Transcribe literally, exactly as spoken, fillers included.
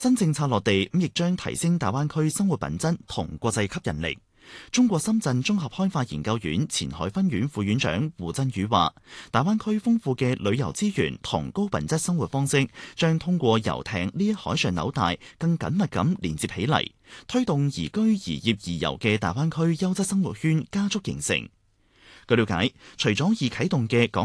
真政策落地，咁亦將提升大灣區生活品質同國際吸引力。中國深圳綜合開發研究院前海分院副院長胡振宇話，大灣區豐富嘅旅遊資源同高品質生活方式，將通過遊艇呢一海上紐帶更緊密咁連接起嚟，推動宜居宜業宜遊嘅大灣區優質生活圈加速形成。據了解，除咗已啟動嘅港